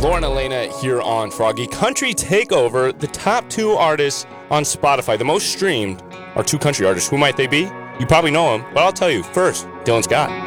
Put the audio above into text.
Lauren Elena here on Froggy Country Takeover. The top 2 artists on Spotify, the most streamed, are 2 country artists. Who might they be? You probably know them, but I'll tell you. First, Dylan Scott.